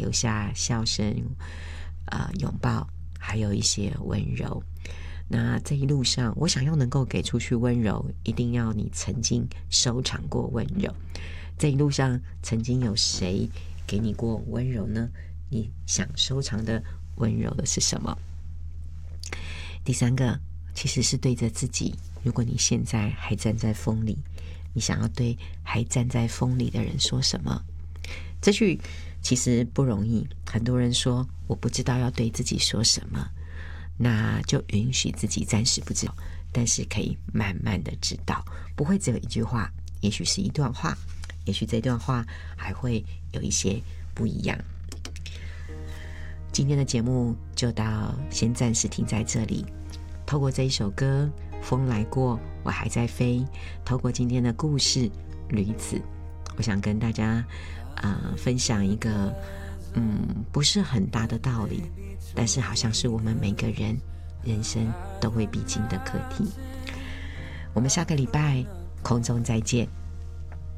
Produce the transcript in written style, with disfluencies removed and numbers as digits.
留下笑声、拥抱，还有一些温柔。那这一路上，我想要能够给出去温柔，一定要你曾经收藏过温柔。这一路上，曾经有谁给你过温柔呢？你想收藏的温柔的是什么？第三个，其实是对着自己。如果你现在还站在风里，你想要对还站在风里的人说什么？这句其实不容易，很多人说我不知道要对自己说什么，那就允许自己暂时不知道，但是可以慢慢的知道，不会只有一句话，也许是一段话，也许这段话还会有一些不一样。今天的节目就先暂时停在这里。透过这一首歌《风来过，我还在飞》，透过今天的故事《驴子》，我想跟大家分享一个不是很大的道理，但是好像是我们每个人人生都会必经的课题。我们下个礼拜空中再见。